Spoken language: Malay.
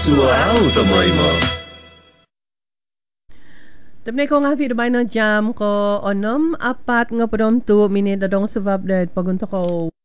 そうと思います。 Temne ko nga video bay na jam ko onom apat nga padom tu minit dadong sebab dahil pagunto ko